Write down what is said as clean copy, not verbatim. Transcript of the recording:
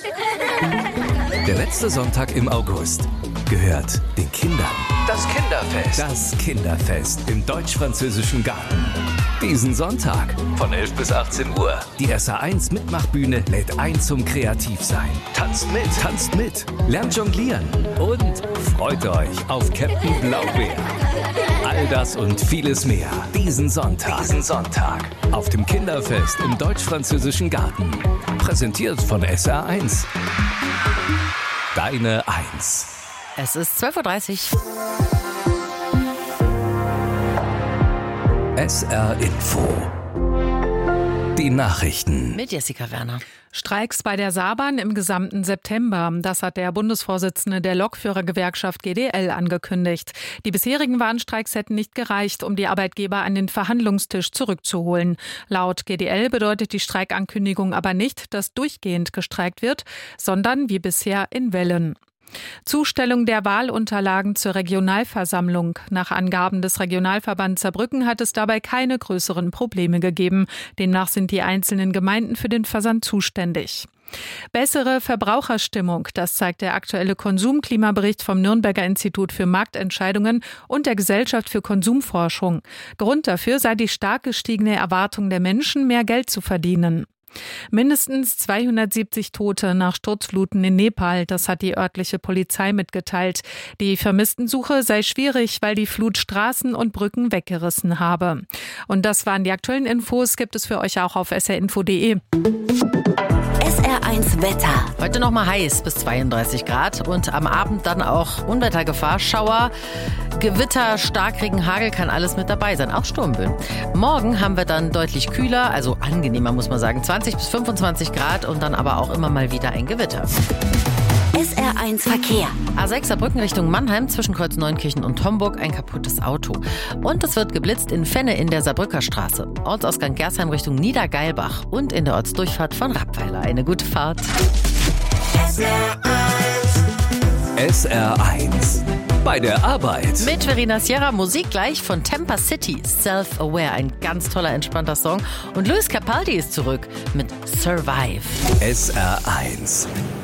Der letzte Sonntag im August gehört den Kindern. Das Kinderfest. Das Kinderfest im Deutsch-Französischen Garten. Diesen Sonntag von 11 bis 18 Uhr. Die SA1 Mitmachbühne lädt ein zum Kreativsein. Tanzt mit, lernt jonglieren und freut euch auf Captain Blaubeer. All das und vieles mehr diesen Sonntag auf dem Kinderfest im Deutsch-Französischen Garten. Präsentiert von SA1. Deine 1. Es ist 12.30 Uhr. SR Info. Die Nachrichten. Mit Jessica Werner. Streiks bei der Saarbahn im gesamten September. Das hat der Bundesvorsitzende der Lokführergewerkschaft GDL angekündigt. Die bisherigen Warnstreiks hätten nicht gereicht, um die Arbeitgeber an den Verhandlungstisch zurückzuholen. Laut GDL bedeutet die Streikankündigung aber nicht, dass durchgehend gestreikt wird, sondern wie bisher in Wellen. Zustellung der Wahlunterlagen zur Regionalversammlung. Nach Angaben des Regionalverbands Saarbrücken hat es dabei keine größeren Probleme gegeben. Demnach sind die einzelnen Gemeinden für den Versand zuständig. Bessere Verbraucherstimmung, das zeigt der aktuelle Konsumklimabericht vom Nürnberger Institut für Marktentscheidungen und der Gesellschaft für Konsumforschung. Grund dafür sei die stark gestiegene Erwartung der Menschen, mehr Geld zu verdienen. Mindestens 270 Tote nach Sturzfluten in Nepal, das hat die örtliche Polizei mitgeteilt. Die Vermisstensuche sei schwierig, weil die Flut Straßen und Brücken weggerissen habe. Und das waren die aktuellen Infos, gibt es für euch auch auf srinfo.de. SR1 Wetter. Heute noch mal heiß bis 32 Grad und am Abend dann auch Unwettergefahr, Schauer, Gewitter, Starkregen, Hagel, kann alles mit dabei sein, auch Sturmböen. Morgen haben wir dann deutlich kühler, also angenehmer muss man sagen, 20 bis 25 Grad und dann aber auch immer mal wieder ein Gewitter. SR1 Verkehr. A6 Saarbrücken Richtung Mannheim zwischen Kreuz-Neunkirchen und Homburg ein kaputtes Auto. Und es wird geblitzt in Fenne in der Saarbrücker Straße. Ortsausgang Gersheim Richtung Niedergeilbach und in der Ortsdurchfahrt von Rappweiler. Eine gute Fahrt. SR1. Bei der Arbeit. Mit Verena Sierra, Musik gleich von Tampa City, Self-Aware, ein ganz toller, entspannter Song. Und Luis Capaldi ist zurück mit Survive. SR1.